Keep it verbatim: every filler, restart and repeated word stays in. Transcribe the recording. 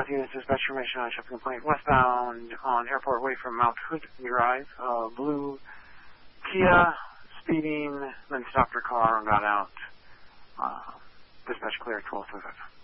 Southeast dispatch information on shipping complaint westbound on Airport Way from Mount Hood Drive. Uh, blue Kia speeding, then stopped her car and got out. Uh, dispatch clear, twelve twenty-five.